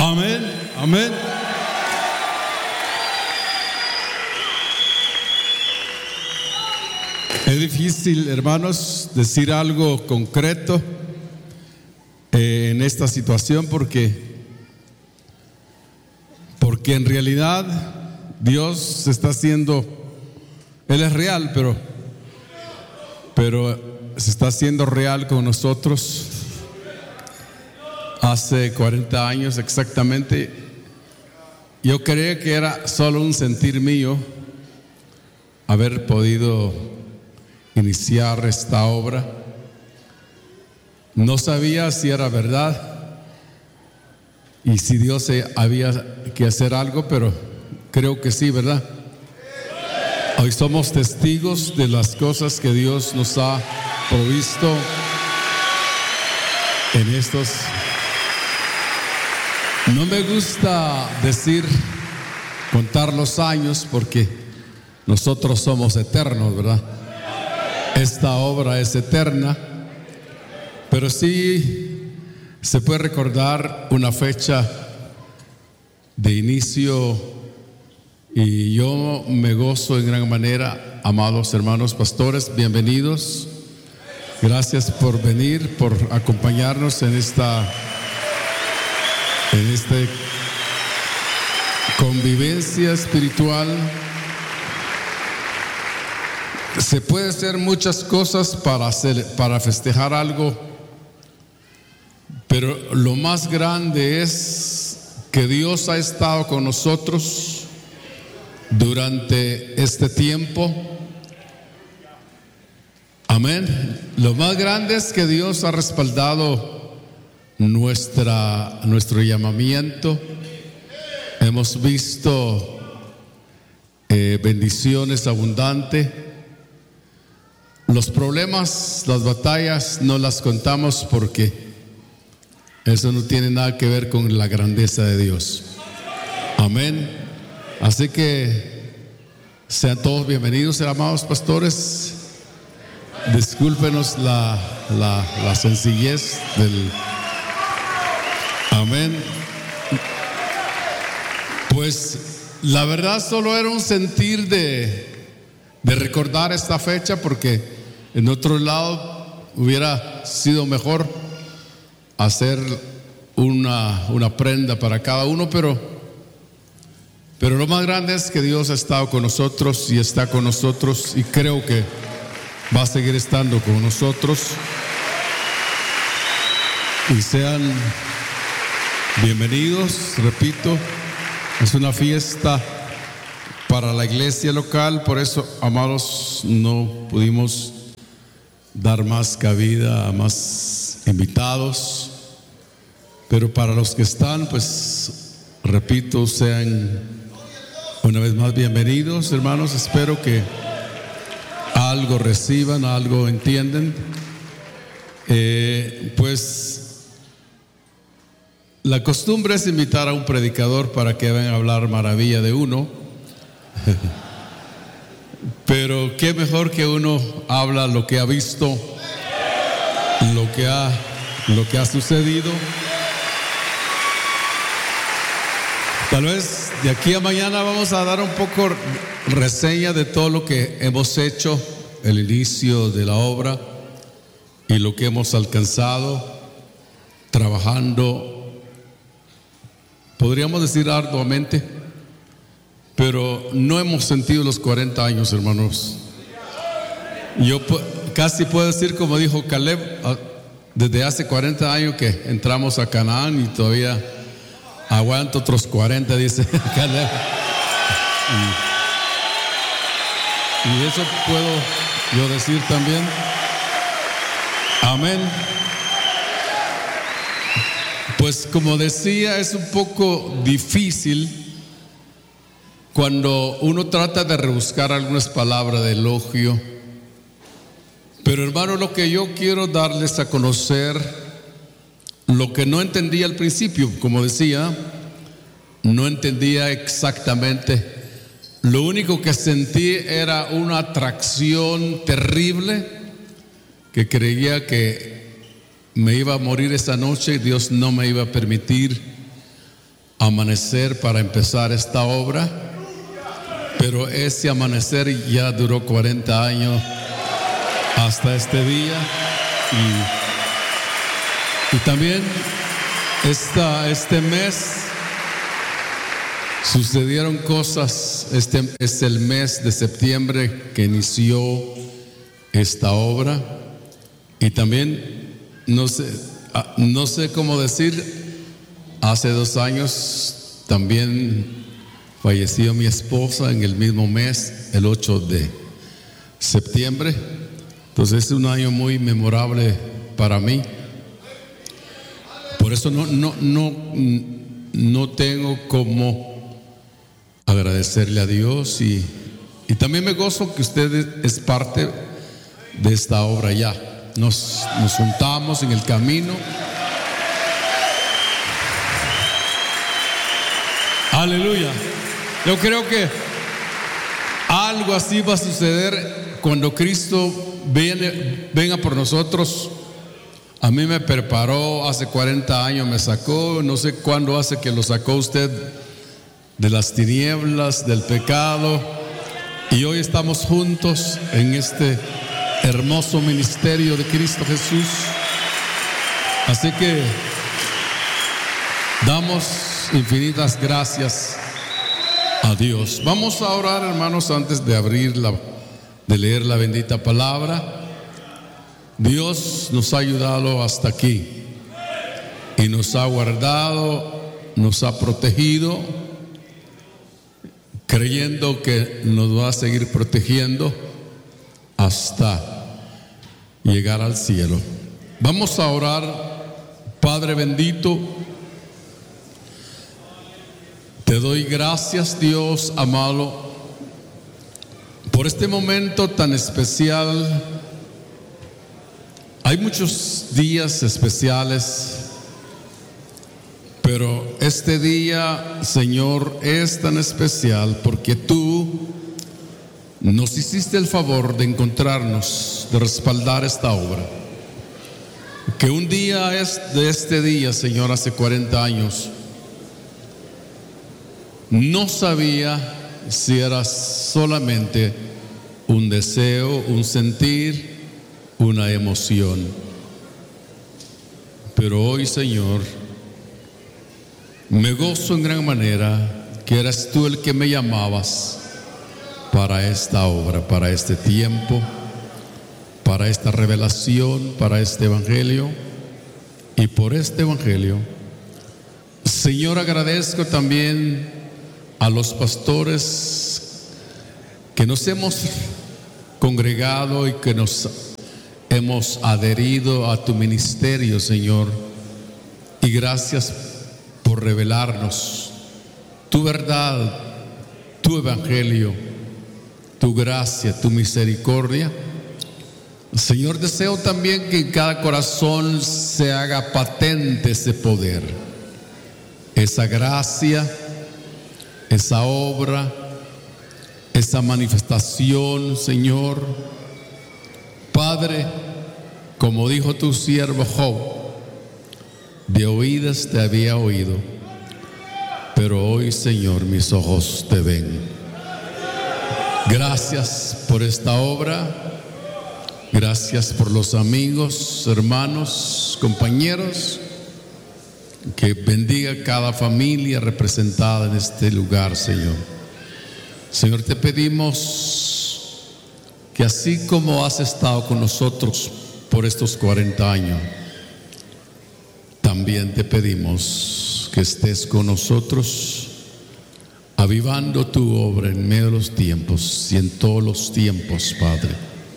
Amén, amén. Es difícil, hermanos, decir algo concreto en esta situación porque en realidad Dios está haciendo, Él es real, pero se está haciendo real con nosotros. Hace 40 años exactamente, yo creía que era solo un sentir mío haber podido iniciar esta obra. No sabía si era verdad y si Dios había que hacer algo, pero creo que sí, ¿verdad? Hoy somos testigos de las cosas que Dios nos ha provisto en estos. No me gusta contar los años porque nosotros somos eternos, ¿verdad? Esta obra es eterna, pero sí se puede recordar una fecha de inicio y yo me gozo en gran manera, amados hermanos pastores, bienvenidos. Gracias por venir, por acompañarnos en esta convivencia espiritual. Se puede hacer muchas cosas para festejar algo, pero lo más grande es que Dios ha estado con nosotros durante este tiempo. Amén. Lo más grande es que Dios ha respaldado nuestro llamamiento. Hemos visto bendiciones abundantes. Los problemas, las batallas no las contamos porque eso no tiene nada que ver con la grandeza de Dios. Amén. Así que sean todos bienvenidos, amados pastores. Discúlpenos la sencillez del. Amén. Pues la verdad solo era un sentir de recordar esta fecha, porque en otro lado hubiera sido mejor hacer una prenda para cada uno, pero lo más grande es que Dios ha estado con nosotros y está con nosotros, y creo que va a seguir estando con nosotros. Y sean bienvenidos, repito, es una fiesta para la iglesia local, por eso, amados, no pudimos dar más cabida a más invitados, pero para los que están, pues, repito, sean una vez más bienvenidos, hermanos. Espero que algo reciban, algo entienden. Pues la costumbre es invitar a un predicador para que venga a hablar maravilla de uno. Pero qué mejor que uno habla lo que ha visto, lo que ha sucedido. Tal vez de aquí a mañana vamos a dar un poco reseña de todo lo que hemos hecho, el inicio de la obra y lo que hemos alcanzado trabajando, podríamos decir arduamente, pero no hemos sentido los 40 años, hermanos. Yo casi puedo decir, como dijo Caleb, desde hace 40 años que entramos a Canaán y todavía aguanto otros 40, dice Caleb. Y eso puedo yo decir también. Amén. Pues como decía, es un poco difícil cuando uno trata de rebuscar algunas palabras de elogio. Pero hermano, lo que yo quiero darles a conocer, lo que no entendía al principio, como decía, no entendía exactamente. Lo único que sentí era una atracción terrible, que creía que me iba a morir esa noche y Dios no me iba a permitir amanecer para empezar esta obra, pero ese amanecer ya duró 40 años hasta este día. Y también este mes sucedieron cosas. Este es el mes de septiembre que inició esta obra. Y también no sé cómo decir, hace 2 años también falleció mi esposa en el mismo mes, el 8 de septiembre. Entonces es un año muy memorable para mí. Por eso no tengo cómo agradecerle a Dios, y también me gozo que usted es parte de esta obra ya. Nos juntamos en el camino. Aleluya. Yo creo que algo así va a suceder cuando Cristo venga por nosotros. A mí me preparó hace 40 años, me sacó, no sé cuándo hace que lo sacó usted de las tinieblas, del pecado, y hoy estamos juntos en este hermoso ministerio de Cristo Jesús. Así que damos infinitas gracias a Dios. Vamos a orar, hermanos, antes de leer la bendita palabra. Dios nos ha ayudado hasta aquí y nos ha guardado, nos ha protegido, creyendo que nos va a seguir protegiendo hasta llegar al cielo. Vamos a orar. Padre bendito, te doy gracias, Dios amado, por este momento tan especial. Hay muchos días especiales, pero este día, Señor, es tan especial porque tú nos hiciste el favor de encontrarnos, de respaldar esta obra. Que un día de este día, Señor, hace 40 años, no sabía si era solamente un deseo, un sentir, una emoción. Pero hoy, Señor, me gozo en gran manera que eras tú el que me llamabas para esta obra, para este tiempo, para esta revelación, para este evangelio. Y por este evangelio, Señor, agradezco también a los pastores que nos hemos congregado y que nos hemos adherido a tu ministerio, Señor. Y gracias por revelarnos tu verdad, tu evangelio, tu gracia, tu misericordia. Señor, deseo también que en cada corazón se haga patente ese poder, esa gracia, esa obra, esa manifestación, Señor. Padre, como dijo tu siervo Job, de oídas te había oído, pero hoy, Señor, mis ojos te ven. Gracias por esta obra. Gracias por los amigos, hermanos, compañeros. Que bendiga cada familia representada en este lugar, Señor. Señor, te pedimos que así como has estado con nosotros por estos 40 años, también te pedimos que estés con nosotros, avivando tu obra en medio de los tiempos y en todos los tiempos, Padre.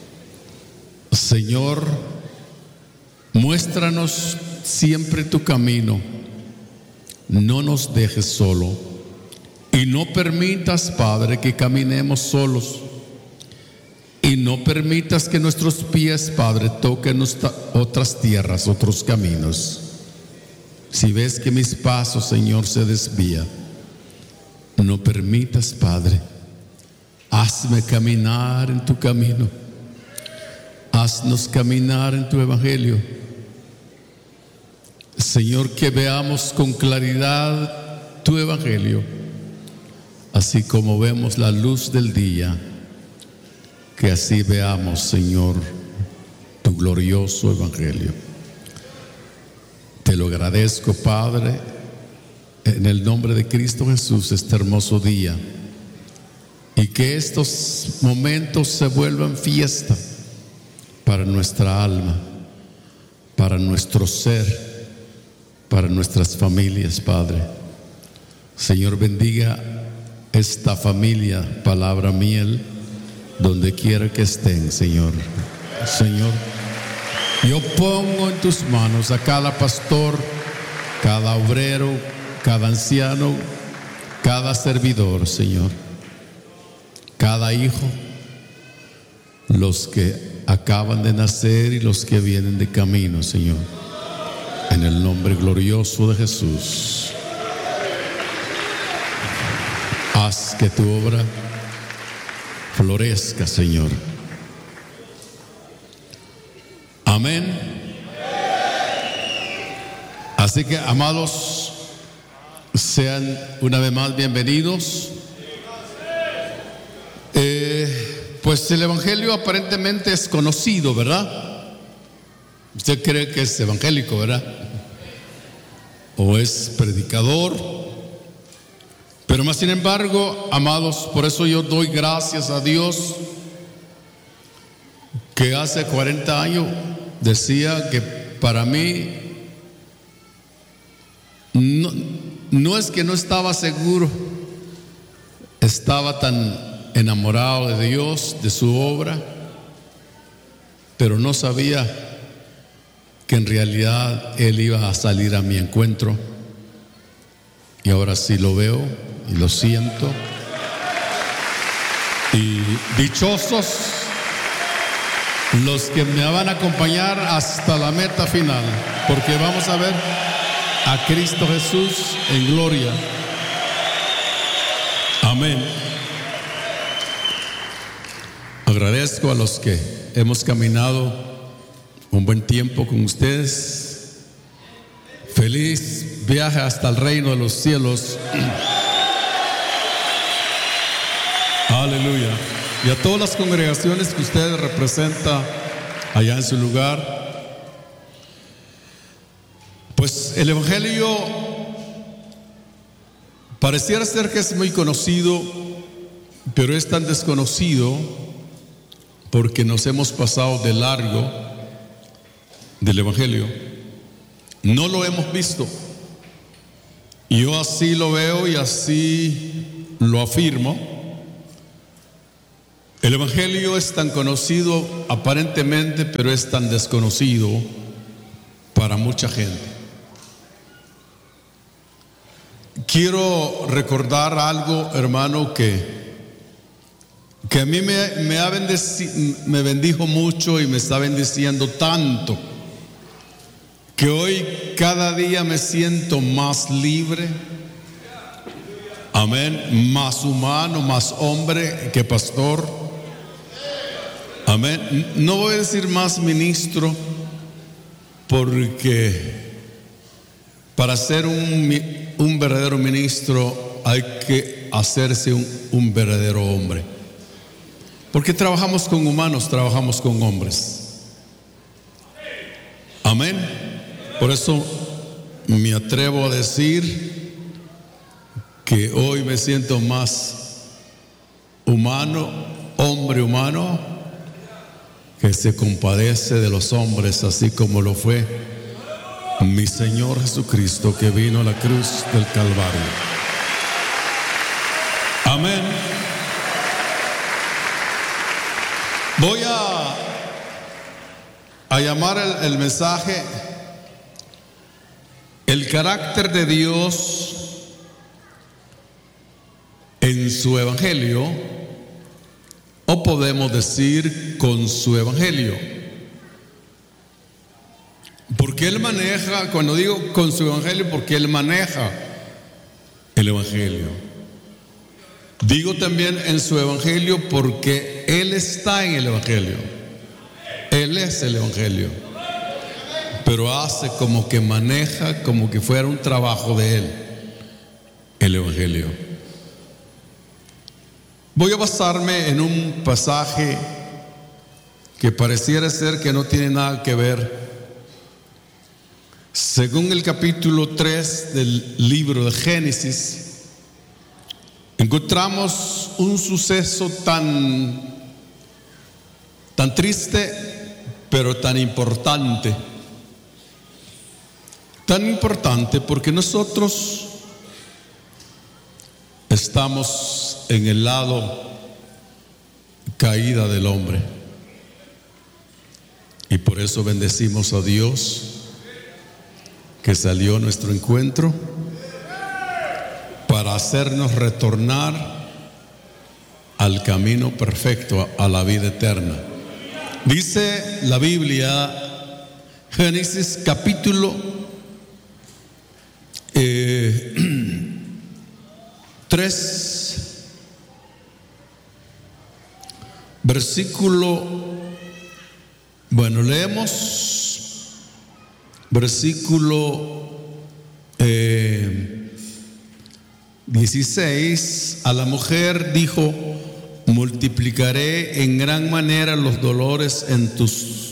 Señor, muéstranos siempre tu camino. No nos dejes solo y no permitas, Padre, que caminemos solos, y no permitas que nuestros pies, Padre, toquen otras tierras, otros caminos. Si ves que mis pasos, Señor, se desvían, no permitas, Padre. Hazme caminar en tu camino. Haznos caminar en tu evangelio. Señor, que veamos con claridad tu evangelio, así como vemos la luz del día, que así veamos, Señor, tu glorioso evangelio. Te lo agradezco, Padre, en el nombre de Cristo Jesús, este hermoso día, y que estos momentos se vuelvan fiesta para nuestra alma, para nuestro ser, para nuestras familias, Padre. Señor, bendiga esta familia, Palabra Miel, donde quiera que estén, Señor. Señor, yo pongo en tus manos a cada pastor, cada obrero, cada anciano, cada servidor, Señor, cada hijo, los que acaban de nacer y los que vienen de camino, Señor, en el nombre glorioso de Jesús. Haz que tu obra florezca, Señor. Amén. Así que, amados, sean una vez más bienvenidos. Pues el evangelio aparentemente es conocido, ¿verdad? Usted cree que es evangélico, ¿verdad? O es predicador. Pero más sin embargo, amados, por eso yo doy gracias a Dios que hace 40 años decía que para mí no es que no estaba seguro, estaba tan enamorado de Dios, de su obra, pero no sabía que en realidad Él iba a salir a mi encuentro. Y ahora sí lo veo y lo siento. Y dichosos los que me van a acompañar hasta la meta final, porque vamos a ver a Cristo Jesús en gloria. Amén. Agradezco a los que hemos caminado un buen tiempo con ustedes. Feliz viaje hasta el reino de los cielos. Aleluya. Y a todas las congregaciones que usted representa allá en su lugar. Pues el evangelio pareciera ser que es muy conocido, pero es tan desconocido porque nos hemos pasado de largo del evangelio. No lo hemos visto. Y yo así lo veo y así lo afirmo. El evangelio es tan conocido aparentemente, pero es tan desconocido para mucha gente. Quiero recordar algo, hermano, que a mí me bendijo mucho y me está bendiciendo tanto, que hoy cada día me siento más libre. Amén. Más humano, más hombre que pastor. Amén. No voy a decir más ministro, porque para ser un verdadero ministro hay que hacerse un verdadero hombre. Porque trabajamos con humanos, trabajamos con hombres. Amén. Por eso me atrevo a decir que hoy me siento más humano, hombre humano, que se compadece de los hombres, así como lo fue mi Señor Jesucristo, que vino a la cruz del Calvario. Amén. Voy a llamar el mensaje el carácter de Dios en su evangelio, o podemos decir con su evangelio, porque Él maneja, cuando digo con su evangelio, porque Él maneja el evangelio. Digo también en su evangelio porque Él está en el evangelio. Él es el evangelio, pero hace como que maneja, como que fuera un trabajo de Él. el Evangelio. Voy a basarme en un pasaje que pareciera ser que no tiene nada que ver. Según el capítulo 3 del libro de Génesis, encontramos un suceso tan triste, pero tan importante. Tan importante porque nosotros estamos en el lado caída del hombre. Y por eso bendecimos a Dios que salió a nuestro encuentro para hacernos retornar al camino perfecto, a la vida eterna. Dice la Biblia, Génesis capítulo 3, versículo, leemos versículo 16. A la mujer dijo: multiplicaré en gran manera los dolores en tus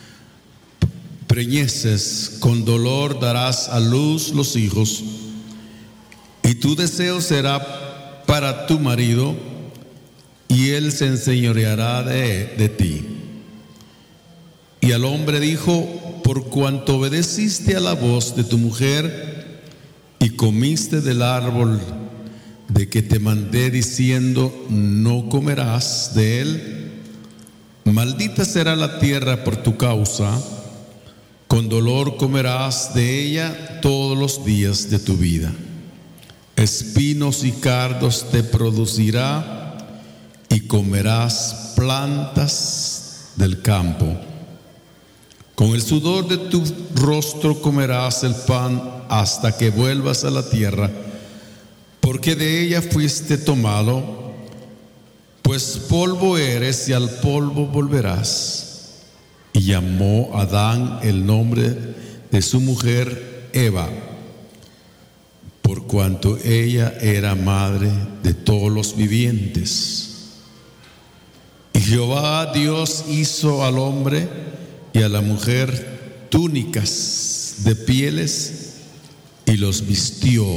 preñeces, con dolor darás a luz los hijos, y tu deseo será para tu marido, y él se enseñoreará de ti. Y al hombre dijo: por cuanto obedeciste a la voz de tu mujer y comiste del árbol de que te mandé diciendo: no comerás de él, maldita será la tierra por tu causa, con dolor comerás de ella todos los días de tu vida. Espinos y cardos te producirá, y comerás plantas del campo. Con el sudor de tu rostro comerás el pan hasta que vuelvas a la tierra, porque de ella fuiste tomado, pues polvo eres y al polvo volverás. Y llamó Adán el nombre de su mujer Eva, por cuanto ella era madre de todos los vivientes. Y Jehová Dios hizo al hombre y a la mujer túnicas de pieles y los vistió.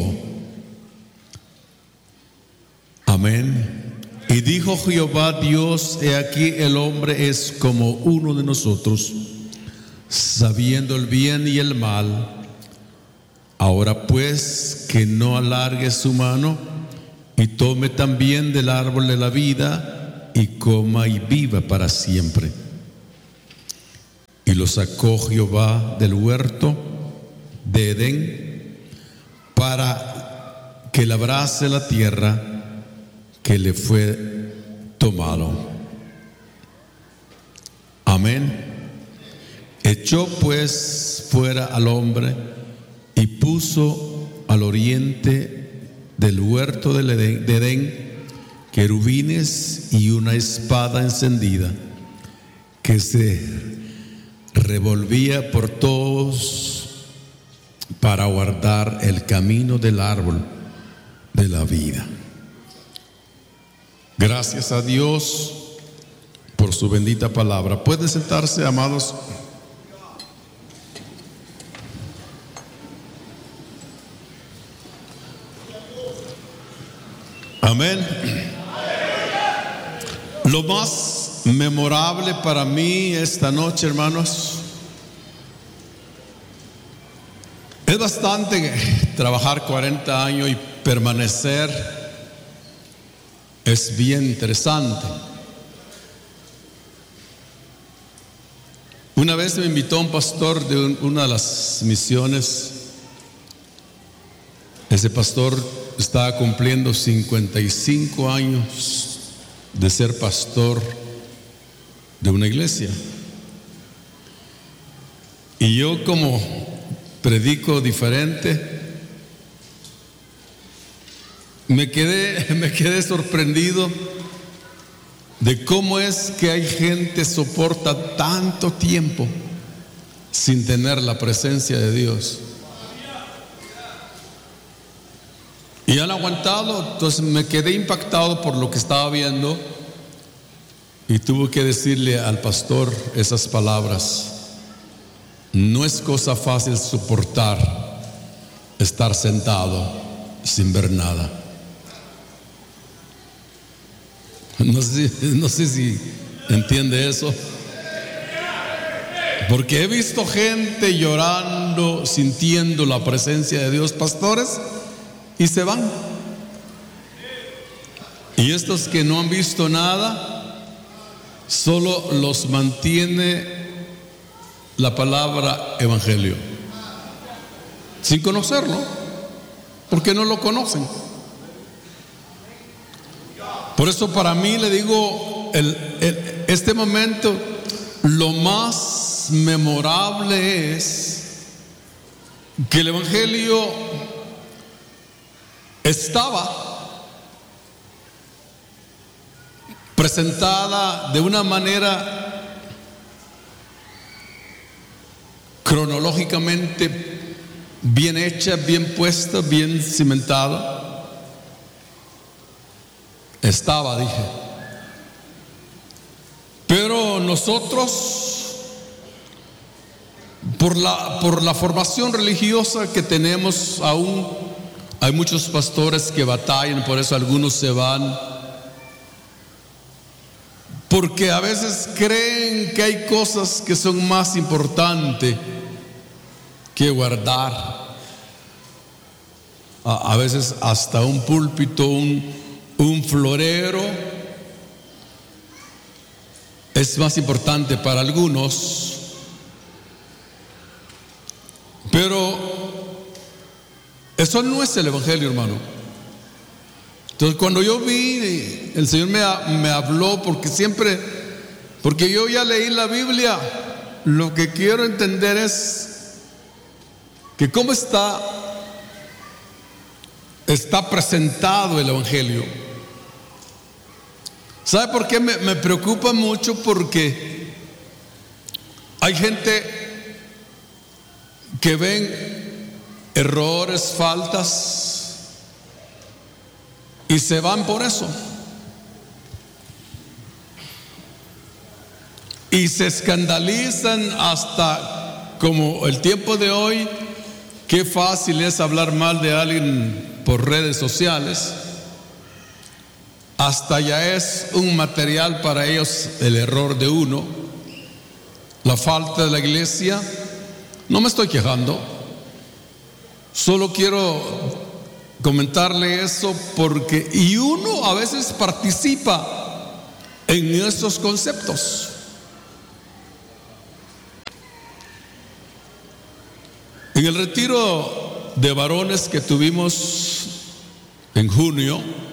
Amén. Y dijo Jehová Dios: he aquí el hombre es como uno de nosotros, sabiendo el bien y el mal. Ahora pues, que no alargue su mano y tome también del árbol de la vida y coma y viva para siempre. Y lo sacó Jehová del huerto de Edén para que labrase la tierra que le fue tomado. Amén. Echó pues fuera al hombre y puso al oriente del huerto de Edén querubines y una espada encendida que se revolvía por todos para guardar el camino del árbol de la vida. Gracias a Dios por su bendita palabra. ¿Pueden sentarse, amados? Amén. Lo más memorable para mí esta noche, hermanos, es bastante trabajar 40 años y permanecer. Es bien interesante. Una vez me invitó un pastor de una de las misiones. Ese pastor estaba cumpliendo 55 años de ser pastor de una iglesia. Y yo, como predico diferente, me quedé sorprendido de cómo es que hay gente soporta tanto tiempo sin tener la presencia de Dios. Y han aguantado. Entonces me quedé impactado por lo que estaba viendo y tuve que decirle al pastor esas palabras. No es cosa fácil soportar estar sentado sin ver nada. No sé si entiende eso. Porque he visto gente llorando, sintiendo la presencia de Dios, pastores, y se van. Y estos que no han visto nada, solo los mantiene la palabra evangelio, sin conocerlo, porque no lo conocen. Por eso para mí, le digo, este momento, lo más memorable es que el evangelio estaba presentada de una manera cronológicamente bien hecha, bien puesta, bien cimentada. Estaba, dije. Pero nosotros, por la formación religiosa que tenemos aún, hay muchos pastores que batallan, por eso algunos se van, porque a veces creen que hay cosas que son más importantes que guardar. A veces hasta un púlpito, un florero es más importante para algunos. Pero eso no es el evangelio, hermano. Entonces, cuando yo vi, el Señor me habló, porque yo ya leí la Biblia. Lo que quiero entender es que cómo está presentado el evangelio. ¿Sabe por qué me preocupa mucho? Porque hay gente que ven errores, faltas, y se van por eso. Y se escandalizan hasta, como el tiempo de hoy, qué fácil es hablar mal de alguien por redes sociales. Hasta ya es un material para ellos el error de uno, la falta de la iglesia. No me estoy quejando, solo quiero comentarle eso porque uno a veces participa en esos conceptos. En el retiro de varones que tuvimos en junio,